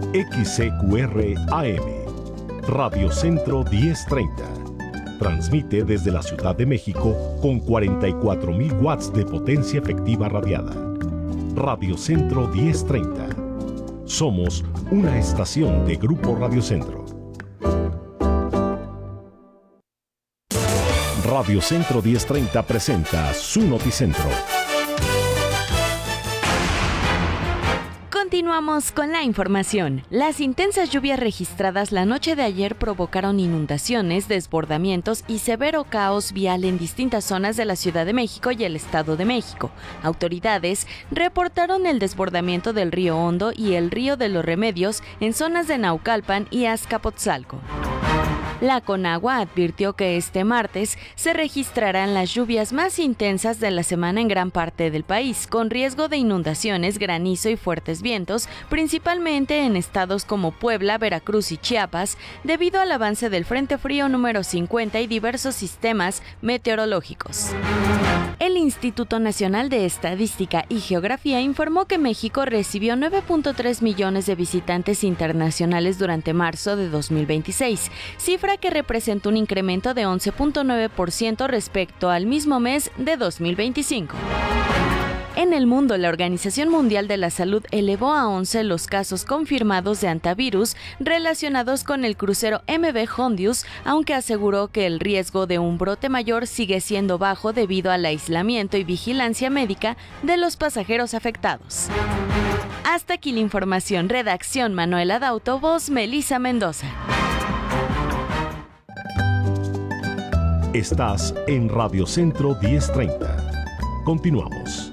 XCQR AM, Radio Centro 1030. Transmite desde la Ciudad de México con 44.000 watts de potencia efectiva radiada. Radio Centro 1030. Somos una estación de Grupo Radio Centro. Radio Centro 1030 presenta su Noticentro. Continuamos con la información. Las intensas lluvias registradas la noche de ayer provocaron inundaciones, desbordamientos y severo caos vial en distintas zonas de la Ciudad de México y el Estado de México. Autoridades reportaron el desbordamiento del río Hondo y el río de los Remedios en zonas de Naucalpan y Azcapotzalco. La Conagua advirtió que este martes se registrarán las lluvias más intensas de la semana en gran parte del país, con riesgo de inundaciones, granizo y fuertes vientos, principalmente en estados como Puebla, Veracruz y Chiapas, debido al avance del Frente Frío número 50 y diversos sistemas meteorológicos. El Instituto Nacional de Estadística y Geografía informó que México recibió 9.3 millones de visitantes internacionales durante marzo de 2026, cifra que representa un incremento de 11.9% respecto al mismo mes de 2025. En el mundo, la Organización Mundial de la Salud elevó a 11 los casos confirmados de hantavirus relacionados con el crucero MV Hondius, aunque aseguró que el riesgo de un brote mayor sigue siendo bajo debido al aislamiento y vigilancia médica de los pasajeros afectados. Hasta aquí la información. Redacción Manuela Dauto, voz Melissa Mendoza. Estás en Radio Centro 1030. Continuamos.